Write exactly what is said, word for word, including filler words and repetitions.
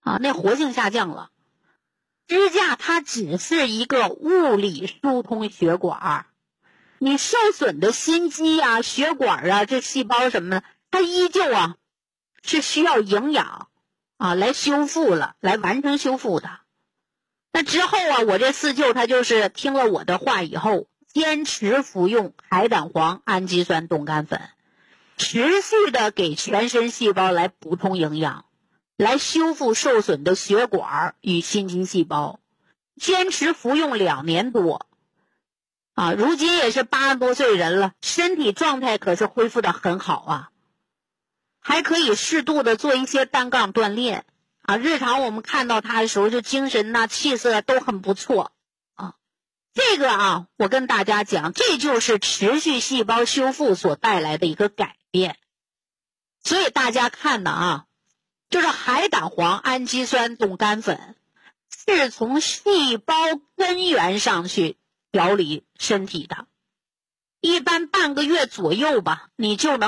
啊，那活性下降了。支架它只是一个物理疏通血管，你受损的心肌啊、血管啊、这细胞什么的，它依旧啊是需要营养啊来修复了，来完成修复的。那之后啊，我这四舅他就是听了我的话以后，坚持服用海胆黄氨基酸冻干粉，持续的给全身细胞来补充营养，来修复受损的血管与心肌细胞，坚持服用两年多啊，如今也是八十多岁人了，身体状态可是恢复的很好啊，还可以适度的做一些单杠锻炼啊，日常我们看到他的时候，就精神呐、气色都很不错啊。这个啊，我跟大家讲，这就是持续细胞修复所带来的一个改变。所以大家看的啊，就是海胆黄氨基酸冻干粉是从细胞根源上去调理身体的，一般半个月左右吧，你就能